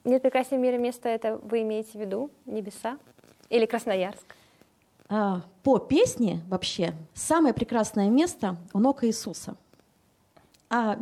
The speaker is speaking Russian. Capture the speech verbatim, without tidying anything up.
Нет прекраснее мира места, это вы имеете в виду небеса или Красноярск? По песне вообще самое прекрасное место у ног Иисуса. А